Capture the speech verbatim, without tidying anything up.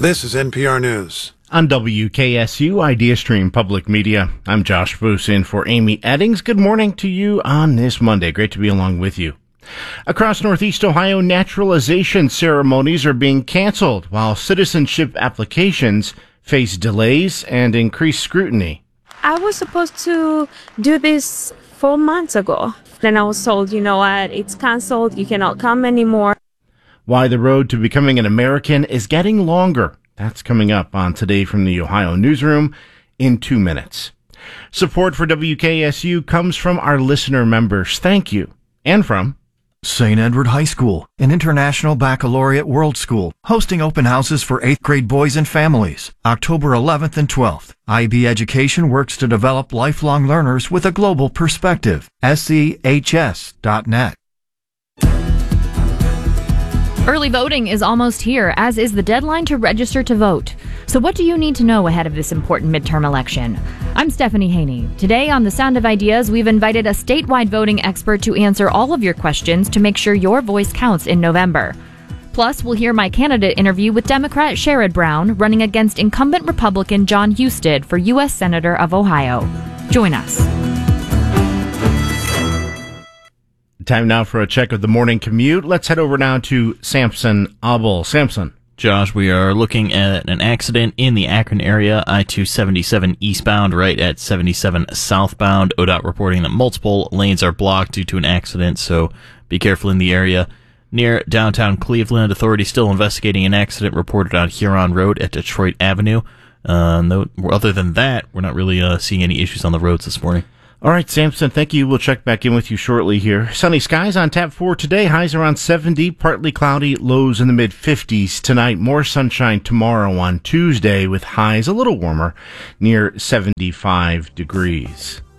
This is N P R News. On W K S U Idea Stream Public Media, I'm Josh Boos in for Amy Eddings. Good morning to you on this Monday. Great to be along with you. Across Northeast Ohio, naturalization ceremonies are being canceled while citizenship applications face delays and increased scrutiny. I was supposed to do this four months ago. Then I was told, you know what, it's canceled, you cannot come anymore. Why the road to becoming an American is getting longer. That's coming up on Today from the Ohio Newsroom in two minutes. Support for W K S U comes from our listener members. Thank you. And from Saint Edward High School, an international baccalaureate world school, hosting open houses for eighth grade boys and families, October eleventh and twelfth. I B Education works to develop lifelong learners with a global perspective. S E H S dot net. Early voting is almost here, as is the deadline to register to vote. So what do you need to know ahead of this important midterm election? I'm Stephanie Haney. Today on The Sound of Ideas, we've invited a statewide voting expert to answer all of your questions to make sure your voice counts in November. Plus, we'll hear my candidate interview with Democrat Sherrod Brown running against incumbent Republican Jon Husted for U S Senator of Ohio. Join us. Time now for a check of the morning commute. Let's head over now to Samson Abel. Samson. Josh, we are looking at an accident in the Akron area, I two seventy-seven eastbound, right at seventy-seven southbound. O D O T reporting that multiple lanes are blocked due to an accident, so be careful in the area. Near downtown Cleveland, authorities still investigating an accident reported on Huron Road at Detroit Avenue. Uh, no, other than that, we're not really uh, seeing any issues on the roads this morning. All right, Samson, thank you. We'll check back in with you shortly here. Sunny skies on tap for today. Highs around seventy, partly cloudy, lows in the mid-fifties. Tonight, more sunshine tomorrow on Tuesday with highs a little warmer, near seventy-five degrees.